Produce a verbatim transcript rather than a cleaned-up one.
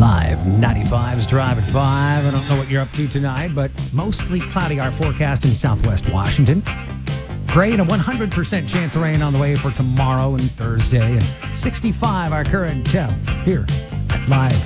Live ninety-five's Drive at five. I don't know what you're up to tonight, but mostly cloudy our forecast in southwest Washington. Gray and a one hundred percent chance of rain on the way for tomorrow and Thursday. And sixty-five our current temp here at Live